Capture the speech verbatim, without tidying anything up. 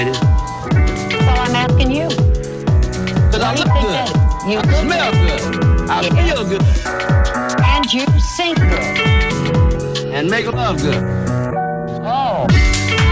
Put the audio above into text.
ladies? Well, I'm asking you. Because I look good. You I look smell good. I Yes. feel good. And you sing good. And make love good. Oh.